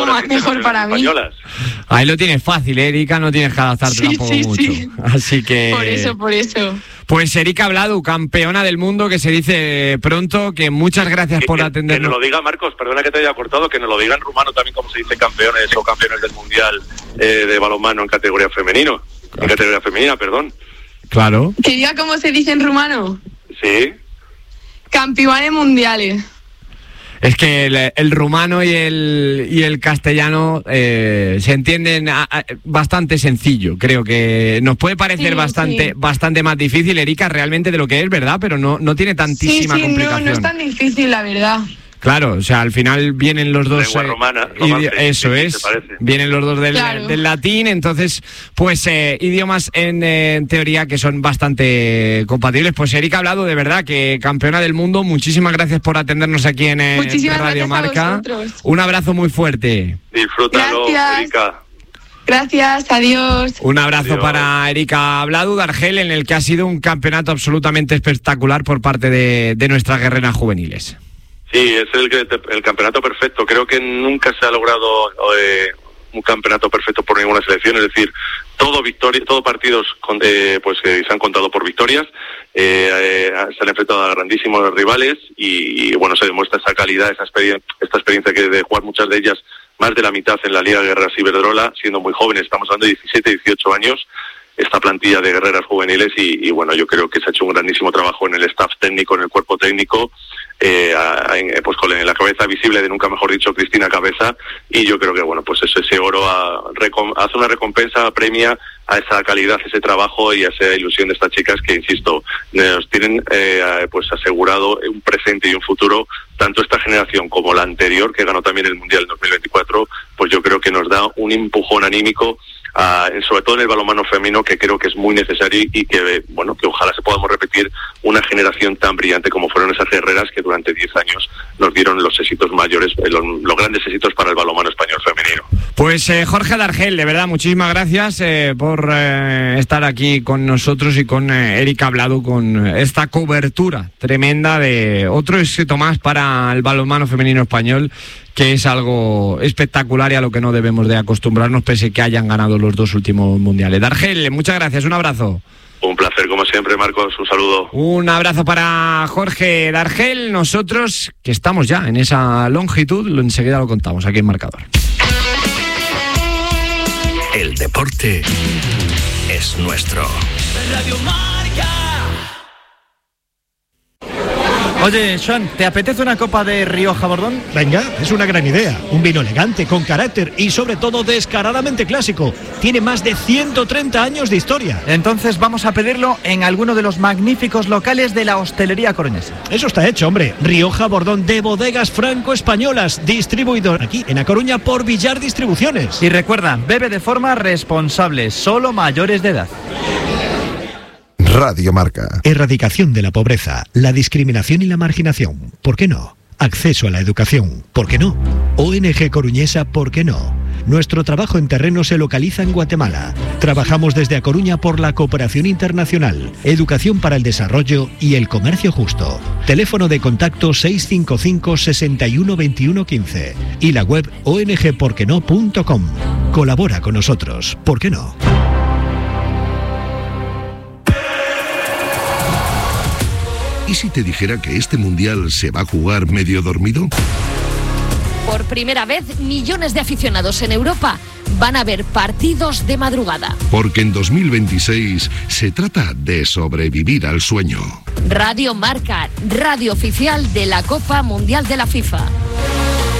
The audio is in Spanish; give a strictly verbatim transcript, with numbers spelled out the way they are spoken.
más mejor para mí. Ahí lo tienes fácil, ¿eh, Erika? No tienes que adaptarte sí, tampoco sí, mucho. Sí. Así que... Por eso, por eso. Pues Erika Bladu, campeona del mundo, que se dice pronto, que muchas gracias que, por que, atendernos. Que nos lo diga, Marcos, perdona que te haya cortado, que nos lo diga en rumano también como se dice campeones o campeones del mundial eh, de balonmano en categoría femenino. Claro. En categoría femenina, perdón. Claro. Que diga cómo se dice en rumano. Sí. Campiones mundiales. Es que el, el rumano y el y el castellano eh, se entienden a, a, bastante sencillo. Creo que nos puede parecer sí, bastante sí. bastante más difícil, Erika, realmente de lo que es, ¿verdad? Pero no no tiene tantísima sí, sí, complicación. No, no es tan difícil, la verdad. Claro, o sea, al final vienen los dos... Lengua eh, romana, romance, eso sí, es, vienen los dos del, claro. del latín, entonces, pues eh, idiomas en, eh, en teoría que son bastante compatibles. Pues Erika ha hablado de verdad que campeona del mundo, muchísimas gracias por atendernos aquí en eh, Radio Marca. Un abrazo muy fuerte. Disfrútalo, gracias. Erika. Gracias, adiós. Un abrazo adiós. Para Erika Bladu de Argel, en el que ha sido un campeonato absolutamente espectacular por parte de, de nuestras guerreras juveniles. Sí, es el, el campeonato perfecto. Creo que nunca se ha logrado eh, un campeonato perfecto por ninguna selección. Es decir, todo victoria, todo partidos con, eh, pues eh, se han contado por victorias. Eh, eh, se han enfrentado a grandísimos rivales y, y bueno, se demuestra esa calidad, esa experiencia, esta experiencia que de jugar muchas de ellas, más de la mitad en la Liga Guerreras Iberdrola, siendo muy jóvenes. Estamos hablando de diecisiete, dieciocho años. Esta plantilla de guerreras juveniles y, y bueno, yo creo que se ha hecho un grandísimo trabajo en el staff técnico, en el cuerpo técnico, eh, a, en, pues con la cabeza visible de nunca mejor dicho Cristina Cabeza, y yo creo que bueno, pues eso, ese oro a, recom, hace una recompensa, premia a esa calidad, ese trabajo y a esa ilusión de estas chicas que, insisto, nos tienen eh, pues asegurado un presente y un futuro, tanto esta generación como la anterior, que ganó también el Mundial dos mil veinticuatro, pues yo creo que nos da un empujón anímico, Uh, sobre todo en el balonmano femenino, que creo que es muy necesario y que, bueno, que ojalá se podamos repetir una generación tan brillante como fueron esas guerreras que durante diez años nos dieron los éxitos mayores, los, los grandes éxitos para el balonmano español femenino. Pues eh, Jorge Dargel, de verdad, muchísimas gracias eh, por eh, estar aquí con nosotros y con eh, Erika Bladu con esta cobertura tremenda de otro éxito más para el balonmano femenino español, que es algo espectacular y a lo que no debemos de acostumbrarnos pese que hayan ganado los dos últimos mundiales. Dargel, muchas gracias, un abrazo. Un placer, como siempre, Marcos, un saludo. Un abrazo para Jorge Dargel. Nosotros, que estamos ya en esa longitud, lo enseguida lo contamos aquí en Marcador. El deporte es nuestro. Radio Marca. Oye, Joan, ¿te apetece una copa de Rioja Bordón? Venga, es una gran idea. Un vino elegante, con carácter y sobre todo descaradamente clásico. Tiene más de ciento treinta años de historia. Entonces vamos a pedirlo en alguno de los magníficos locales de la hostelería coruñesa. Eso está hecho, hombre. Rioja Bordón de Bodegas Franco-Españolas, distribuidor aquí en A Coruña por Villar Distribuciones. Y recuerda, bebe de forma responsable, solo mayores de edad. Radio Marca. Erradicación de la pobreza, la discriminación y la marginación. ¿Por qué no? Acceso a la educación. ¿Por qué no? O N G Coruñesa. ¿Por qué no? Nuestro trabajo en terreno se localiza en Guatemala. Trabajamos desde A Coruña por la cooperación internacional, educación para el desarrollo y el comercio justo. Teléfono de contacto seis cinco cinco, seis uno dos uno uno cinco y la web o n g por qué no punto com. Colabora con nosotros. ¿Por qué no? ¿Y si te dijera que este mundial se va a jugar medio dormido? Por primera vez, millones de aficionados en Europa van a ver partidos de madrugada. Porque en dos mil veintiséis se trata de sobrevivir al sueño. Radio Marca, radio oficial de la Copa Mundial de la FIFA.